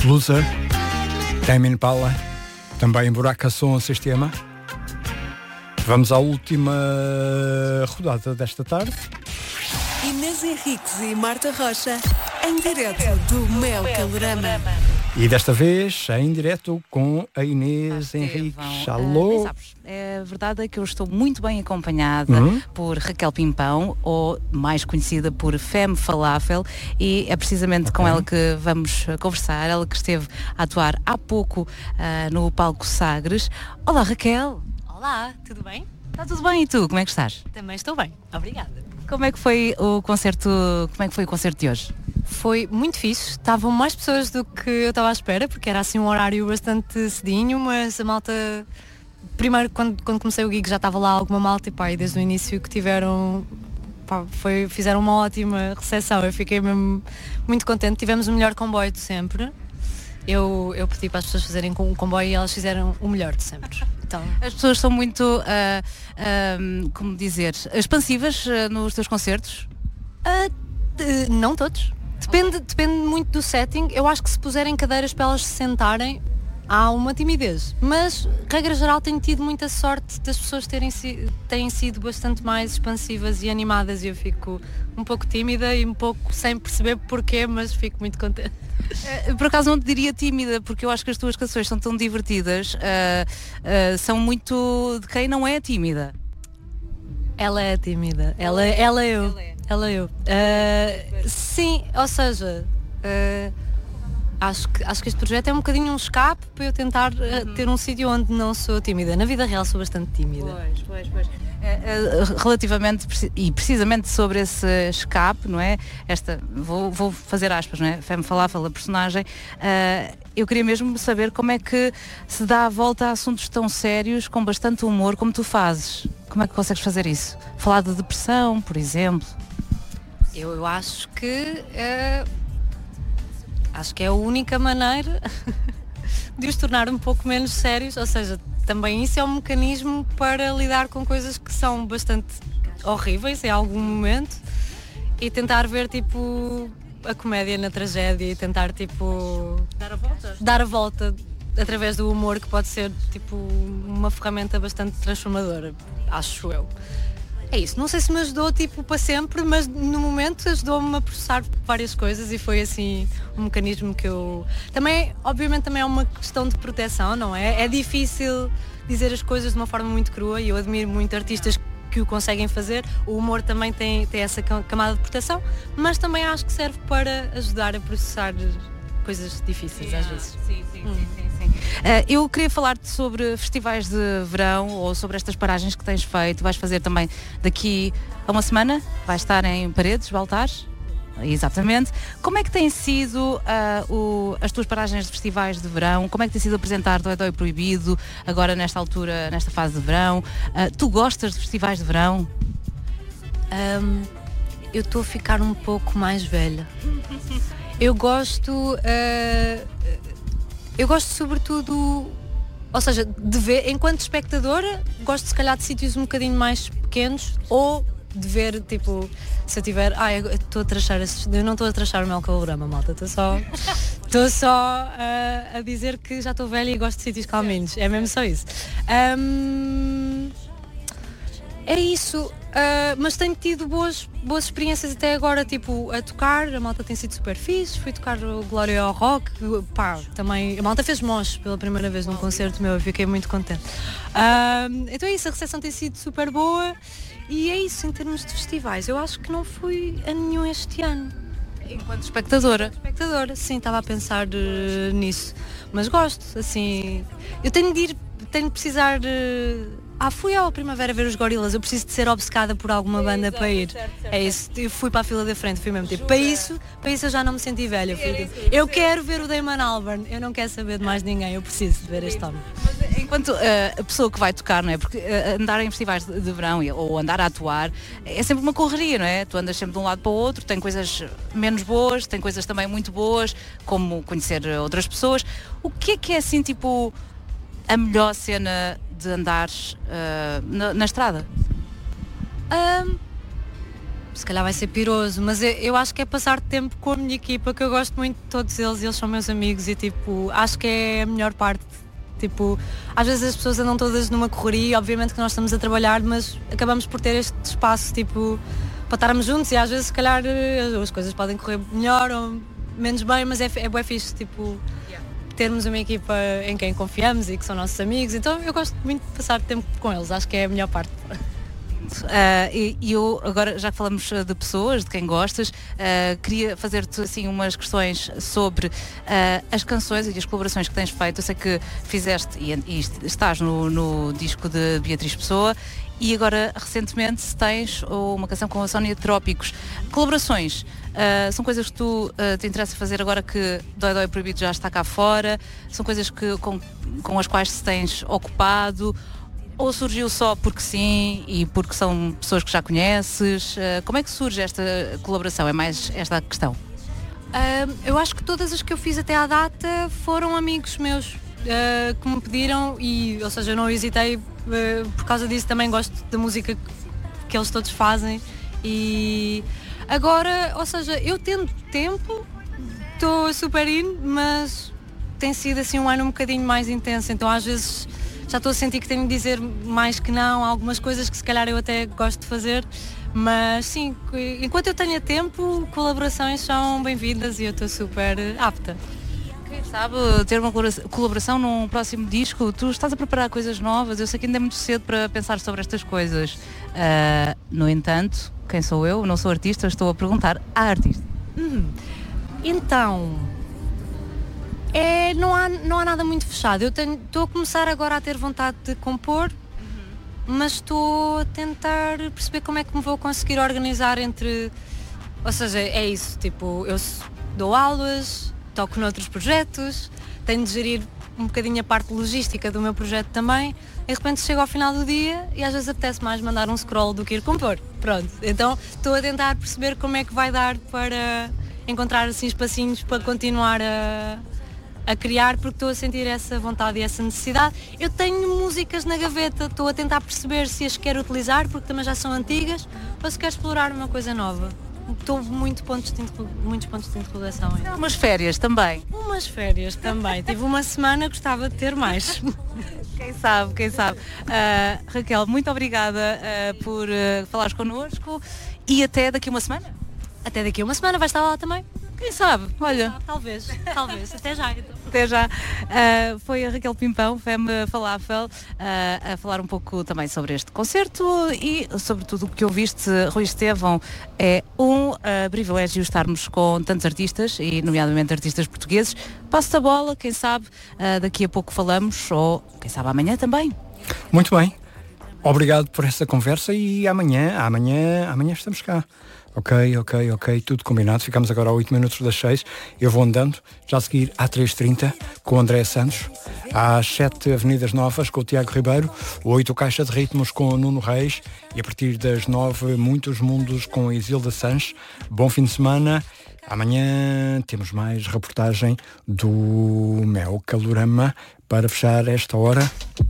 Loser, Tame Impala, também Buraca Som Sistema. Vamos à última rodada desta tarde. Inês Henriques e Marta Rocha, em direto do Mel Calorama. E desta vez, em direto com a Inês Henriques. Alô? É verdade que eu estou muito bem acompanhada por Raquel Pimpão, ou mais conhecida por Femme Falafel, e é precisamente com ela que vamos conversar. Ela que esteve a atuar há pouco no palco Sagres. Olá, Raquel. Olá, tudo bem? Está tudo bem, e tu? Como é que estás? Também estou bem, obrigada. Como é que foi o concerto de hoje? Foi muito fixe, estavam mais pessoas do que eu estava à espera, porque era assim um horário bastante cedinho, mas a malta, primeiro quando comecei o gig já estava lá alguma malta e desde o início que tiveram, fizeram uma ótima recepção, eu fiquei mesmo muito contente, tivemos o melhor comboio de sempre. Eu pedi para as pessoas fazerem com o comboio e elas fizeram o melhor de sempre. Então, as pessoas são muito, como dizer, expansivas nos teus concertos? Não todos. Depende muito do setting. Eu acho que se puserem cadeiras para elas se sentarem, há uma timidez. Mas, regra geral, tenho tido muita sorte das pessoas terem sido bastante mais expansivas e animadas. E eu fico um pouco tímida e um pouco sem perceber porquê, mas fico muito contente. Por acaso não te diria tímida, porque eu acho que as tuas canções são tão divertidas, são muito de quem não é tímida. Ela é tímida, ela eu. Sim, ou seja, acho que este projeto é um bocadinho um escape para eu tentar ter um sítio onde não sou tímida. Na vida real sou bastante tímida. Pois. Relativamente e precisamente sobre esse escape, não é? Vou fazer aspas, não é? Femme Falafel, a personagem. Eu queria mesmo saber como é que se dá a volta a assuntos tão sérios com bastante humor como tu fazes. Como é que consegues fazer isso? Falar de depressão, por exemplo? Eu acho que é a única maneira de os tornar um pouco menos sérios, ou seja, também isso é um mecanismo para lidar com coisas que são bastante horríveis em algum momento e tentar ver tipo a comédia na tragédia e tentar tipo dar a volta através do humor, que pode ser tipo uma ferramenta bastante transformadora, acho eu. É isso, não sei se me ajudou tipo para sempre, mas no momento ajudou-me a processar várias coisas e foi assim um mecanismo que eu... Também, obviamente também é uma questão de proteção, não é? É difícil dizer as coisas de uma forma muito crua e eu admiro muito artistas que o conseguem fazer. O humor também tem essa camada de proteção, mas também acho que serve para ajudar a processar coisas difíceis às vezes. Sim. Eu queria falar-te sobre festivais de verão ou sobre estas paragens que tens feito. Vais fazer também daqui a uma semana? Vais estar em Paredes, Baltares? Exatamente. Como é que tem sido as tuas paragens de festivais de verão? Como é que tem sido apresentar Dói Proibido agora nesta altura, nesta fase de verão? Tu gostas de festivais de verão? Eu estou a ficar um pouco mais velha. Eu gosto sobretudo, ou seja, de ver, enquanto espectadora, gosto se calhar de sítios um bocadinho mais pequenos ou de ver, tipo, se eu tiver, eu estou a trachar, eu não estou a trachar o Mel Calorama, malta, estou só a dizer que já estou velha e gosto de sítios calminhos, é mesmo só isso. É isso. Mas tenho tido boas experiências até agora, tipo, a tocar, a malta tem sido super fixe, fui tocar o Glória ao Rock, também, a malta fez mosh pela primeira vez num concerto meu, eu fiquei muito contente. Então é isso, a recepção tem sido super boa e é isso em termos de festivais, eu acho que não fui a nenhum este ano. Enquanto espectadora? Espectadora, sim, estava a pensar nisso, mas gosto, assim, eu tenho de precisar... fui ao Primavera ver os Gorilas, eu preciso de ser obcecada por alguma banda para ir. Certo. É isso, eu fui para a fila da frente, fui mesmo tipo, para isso eu já não me senti velha. Eu quero ver o Damon Albarn, eu não quero saber de mais ninguém, eu preciso de ver este homem. Mas enquanto a pessoa que vai tocar, não é? Porque andar em festivais de verão ou andar a atuar é sempre uma correria, não é? Tu andas sempre de um lado para o outro, tem coisas menos boas, tem coisas também muito boas, como conhecer outras pessoas. O que é assim, tipo, a melhor cena de andares na estrada? se calhar vai ser piroso, mas eu acho que é passar tempo com a minha equipa, que eu gosto muito de todos eles são meus amigos e tipo, acho que é a melhor parte. Tipo, às vezes as pessoas andam todas numa correria, obviamente que nós estamos a trabalhar, mas acabamos por ter este espaço tipo, para estarmos juntos e às vezes se calhar as coisas podem correr melhor ou menos bem, mas é bué fixe, tipo, termos uma equipa em quem confiamos e que são nossos amigos, então eu gosto muito de passar tempo com eles, acho que é a melhor parte. E eu, agora já que falamos de pessoas, de quem gostas, queria fazer-te assim umas questões sobre as canções e as colaborações que tens feito. Eu sei que fizeste e estás no disco de Beatriz Pessoa e agora recentemente tens uma canção com a Sónia Trópicos. Colaborações são coisas que tu te interessa fazer agora que Dói Dói Proibido já está cá fora? São coisas com as quais te tens ocupado? Ou surgiu só porque sim e porque são pessoas que já conheces? Como é que surge esta colaboração? É mais esta a questão? Eu acho que todas as que eu fiz até à data foram amigos meus que me pediram ou seja, eu não hesitei por causa disso, também gosto da música que eles todos fazem e agora, ou seja, eu tendo tempo, estou super in, mas tem sido assim um ano um bocadinho mais intenso, então às vezes já estou a sentir que tenho de dizer mais que não, algumas coisas que se calhar eu até gosto de fazer, mas sim, enquanto eu tenha tempo, colaborações são bem-vindas e eu estou super apta. Quem sabe ter uma colaboração num próximo disco? Tu estás a preparar coisas novas, eu sei que ainda é muito cedo para pensar sobre estas coisas. No entanto, quem sou eu? Não sou artista, estou a perguntar à artista. Então... não há nada muito fechado. Estou a começar agora a ter vontade de compor, mas estou a tentar perceber como é que me vou conseguir organizar ou seja, é isso, tipo, eu dou aulas, toco noutros projetos, tenho de gerir um bocadinho a parte logística do meu projeto também, e de repente chego ao final do dia e às vezes apetece mais mandar um scroll do que ir compor. Pronto, então estou a tentar perceber como é que vai dar para encontrar assim espacinhos para continuar a criar, porque estou a sentir essa vontade e essa necessidade. Eu tenho músicas na gaveta, estou a tentar perceber se as quero utilizar, porque também já são antigas, ou se quero explorar uma coisa nova. Estou muitos pontos de interrogação. Umas férias também. Umas férias também. Tive uma semana, gostava de ter mais. Quem sabe. Raquel, muito obrigada por falares connosco e até daqui uma semana. Até daqui uma semana, vais estar lá também? Quem sabe? Olha. Talvez. Até já. Então. Até já. Foi a Raquel Pimpão, Femme Falafel, a falar um pouco também sobre este concerto e sobre tudo o que ouviste. Rui Estevão, é um privilégio estarmos com tantos artistas e nomeadamente artistas portugueses. Passo-te a bola, quem sabe daqui a pouco falamos ou quem sabe amanhã também. Muito bem. Obrigado por essa conversa e amanhã estamos cá. Ok, tudo combinado. Ficamos agora a 8 minutos das 6. Eu vou andando, já a seguir à 3h30 com o André Santos, às 7 Avenidas Novas com o Tiago Ribeiro, 8 Caixa de Ritmos com o Nuno Reis e a partir das 9 Muitos Mundos com a Isilda Sanches. Bom fim de semana. Amanhã temos mais reportagem do Mel Calorama para fechar esta hora.